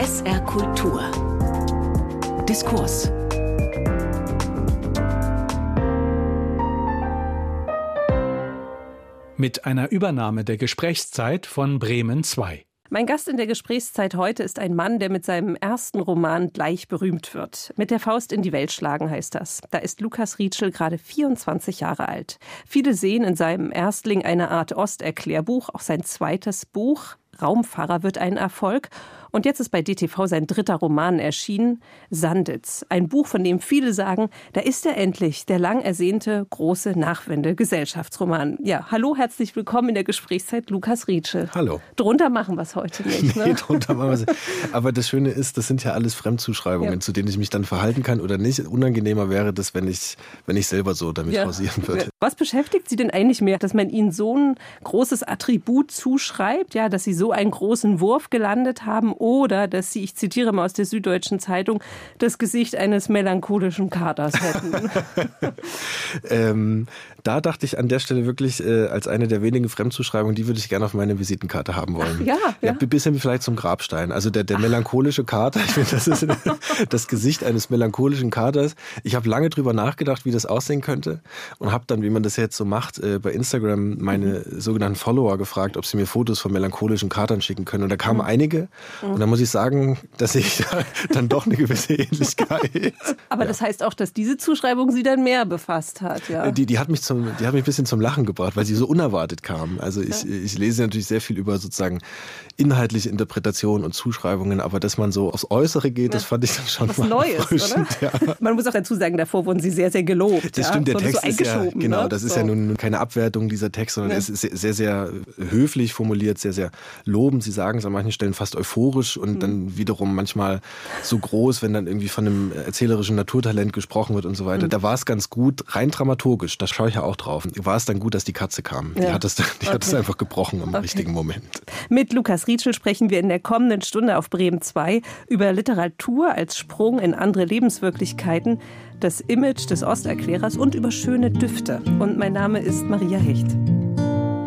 SR Kultur. Diskurs. Mit einer Übernahme der Gesprächszeit von Bremen 2. Mein Gast in der Gesprächszeit heute ist ein Mann, der mit seinem ersten Roman gleich berühmt wird. Mit der Faust in die Welt schlagen heißt das. Da ist Lukas Rietschel gerade 24 Jahre alt. Viele sehen in seinem Erstling eine Art Osterklärbuch. Auch sein zweites Buch, Raumfahrer, wird ein Erfolg. Und jetzt ist bei DTV sein dritter Roman erschienen, Sanditz. Ein Buch, von dem viele sagen, da ist er endlich, der lang ersehnte große Nachwende-Gesellschaftsroman. Ja, hallo, herzlich willkommen in der Gesprächszeit, Lukas Rietschel. Hallo. Drunter machen wir es heute nicht, ne? Nee, drunter machen wir es. Aber das Schöne ist, das sind ja alles Fremdzuschreibungen, zu denen ich mich dann verhalten kann oder nicht. Unangenehmer wäre das, wenn ich selber so damit hausieren würde. Was beschäftigt Sie denn eigentlich mehr, dass man Ihnen so ein großes Attribut zuschreibt, ja, dass Sie so einen großen Wurf gelandet haben, oder dass Sie, ich zitiere mal aus der Süddeutschen Zeitung, das Gesicht eines melancholischen Katers hätten? Da dachte ich an der Stelle wirklich, als eine der wenigen Fremdzuschreibungen, die würde ich gerne auf meine Visitenkarte haben wollen. Ja. Bisschen vielleicht zum Grabstein. Also der melancholische Kater, ich finde, das ist das Gesicht eines melancholischen Katers. Ich habe lange drüber nachgedacht, wie das aussehen könnte und habe dann, wie man das jetzt so macht, bei Instagram meine sogenannten Follower gefragt, ob sie mir Fotos von melancholischen Katern schicken können. Und da kamen einige. Und da muss ich sagen, dass ich dann doch eine gewisse Ähnlichkeit. Aber das heißt auch, dass diese Zuschreibung Sie dann mehr befasst hat, ja? Die hat mich ein bisschen zum Lachen gebracht, weil sie so unerwartet kam. Also ich lese natürlich sehr viel über sozusagen inhaltliche Interpretationen und Zuschreibungen, aber dass man so aufs Äußere geht, das fand ich dann schon was mal Neues, oder? Ja. Man muss auch dazu sagen, davor wurden Sie sehr, sehr gelobt. Das stimmt, der Text ist ja, genau, ne? das ist ja nun keine Abwertung dieser Text, sondern es ist sehr, sehr höflich formuliert, sehr, sehr lobend. Sie sagen es an manchen Stellen fast euphorisch und dann wiederum manchmal so groß, wenn dann irgendwie von einem erzählerischen Naturtalent gesprochen wird und so weiter. Da war es ganz gut, rein dramaturgisch, da schaue ich ja auch drauf, war es dann gut, dass die Katze kam. Die hat es einfach gebrochen im richtigen Moment. Mit Lukas Rietschel sprechen wir in der kommenden Stunde auf Bremen 2 über Literatur als Sprung in andere Lebenswirklichkeiten, das Image des Osterklärers und über schöne Düfte. Und mein Name ist Maria Hecht.